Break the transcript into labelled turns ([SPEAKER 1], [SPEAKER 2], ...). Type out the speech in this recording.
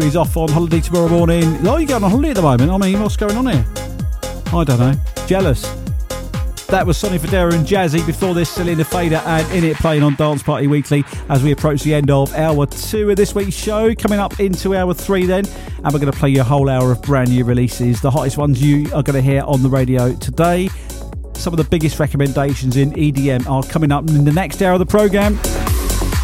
[SPEAKER 1] He's off on holiday tomorrow morning. Oh, you're going on holiday at the moment? I mean, what's going on here? I don't know. Jealous. That was Sonny Fodera and Jazzy. Before this, Selena Fader and In It, playing on Dance Party Weekly as we approach the end of hour 2 of this week's show. Coming up into hour 3 then, and we're going to play you a whole hour of brand new releases, the hottest ones you are going to hear on the radio today. Some of the biggest recommendations in EDM are coming up in the next hour of the programme.